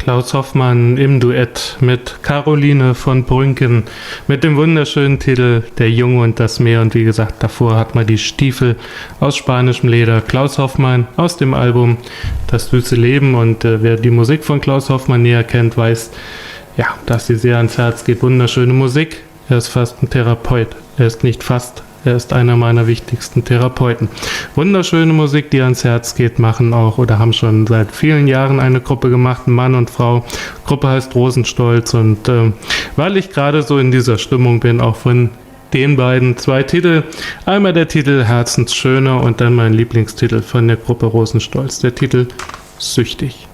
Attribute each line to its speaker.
Speaker 1: Klaus Hoffmann im Duett mit Caroline von Brünken mit dem wunderschönen Titel Der Junge und das Meer. Und wie gesagt, davor hat man die Stiefel aus spanischem Leder. Klaus Hoffmann aus dem Album Das süße Leben. Und wer die Musik von Klaus Hoffmann näher kennt, weiß, ja, dass sie sehr ans Herz geht. Wunderschöne Musik. Er ist fast ein Therapeut. Er ist nicht fast. Er ist einer meiner wichtigsten Therapeuten. Wunderschöne Musik, die ans Herz geht, machen auch oder haben schon seit vielen Jahren eine Gruppe gemacht, Mann und Frau. Gruppe heißt Rosenstolz und weil ich gerade so in dieser Stimmung bin, auch von den beiden 2 Titel. Einmal der Titel Herzensschöne und dann mein Lieblingstitel von der Gruppe Rosenstolz, der Titel Süchtig.